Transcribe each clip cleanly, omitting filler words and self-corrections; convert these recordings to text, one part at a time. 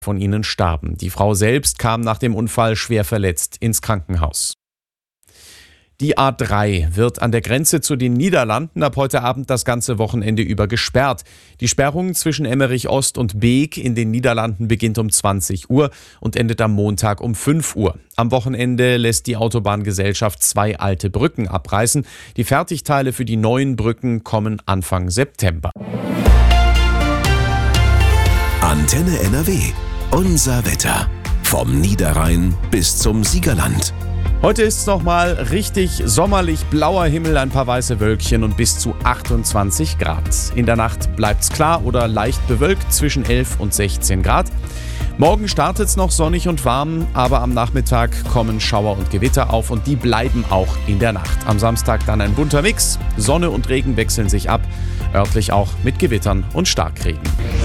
von ihnen starben. Die Frau selbst kam nach dem Unfall schwer verletzt ins Krankenhaus. Die A3 wird an der Grenze zu den Niederlanden ab heute Abend das ganze Wochenende über gesperrt. Die Sperrung zwischen Emmerich Ost und Beek in den Niederlanden beginnt um 20 Uhr und endet am Montag um 5 Uhr. Am Wochenende lässt die Autobahngesellschaft 2 alte Brücken abreißen. Die Fertigteile für die neuen Brücken kommen Anfang September. Antenne NRW. Unser Wetter. Vom Niederrhein bis zum Siegerland. Heute ist es nochmal richtig sommerlich, blauer Himmel, ein paar weiße Wölkchen und bis zu 28 Grad. In der Nacht bleibt es klar oder leicht bewölkt zwischen 11 und 16 Grad. Morgen startet es noch sonnig und warm, aber am Nachmittag kommen Schauer und Gewitter auf und die bleiben auch in der Nacht. Am Samstag dann ein bunter Mix, Sonne und Regen wechseln sich ab, örtlich auch mit Gewittern und Starkregen.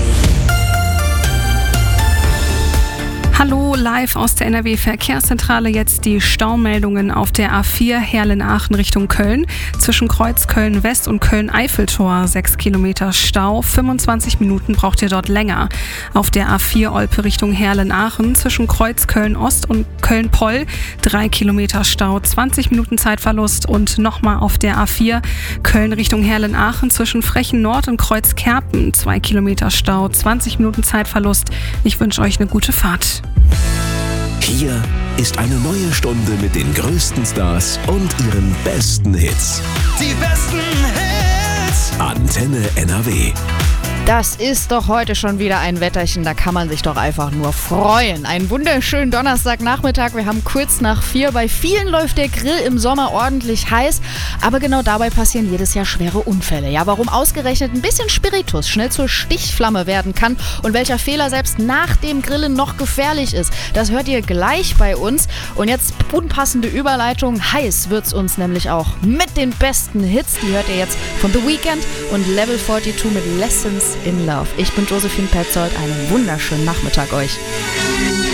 Hallo, live aus der NRW-Verkehrszentrale jetzt die Staumeldungen auf der A4 Herlen-Aachen Richtung Köln. Zwischen Kreuz Köln-West und Köln-Eiffeltor 6 Kilometer Stau. 25 Minuten braucht ihr dort länger. Auf der A4 Olpe Richtung Herlen-Aachen zwischen Kreuz Köln-Ost und Köln-Poll 3 Kilometer Stau. 20 Minuten Zeitverlust und nochmal auf der A4 Köln Richtung Herlen-Aachen zwischen Frechen-Nord und Kreuz-Kerpen 2 Kilometer Stau. 20 Minuten Zeitverlust. Ich wünsche euch eine gute Fahrt. Hier ist eine neue Stunde mit den größten Stars und ihren besten Hits. Die besten Hits. Antenne NRW. Das ist doch heute schon wieder ein Wetterchen, da kann man sich doch einfach nur freuen. Einen wunderschönen Donnerstagnachmittag, wir haben kurz nach 4. Bei vielen läuft der Grill im Sommer ordentlich heiß, aber genau dabei passieren jedes Jahr schwere Unfälle. Ja, warum ausgerechnet ein bisschen Spiritus schnell zur Stichflamme werden kann und welcher Fehler selbst nach dem Grillen noch gefährlich ist, das hört ihr gleich bei uns. Und jetzt unpassende Überleitung, heiß wird's uns nämlich auch mit den besten Hits. Die hört ihr jetzt von The Weeknd und Level 42 mit Lessons in Love. Ich bin Josephine Petzold, einen wunderschönen Nachmittag euch.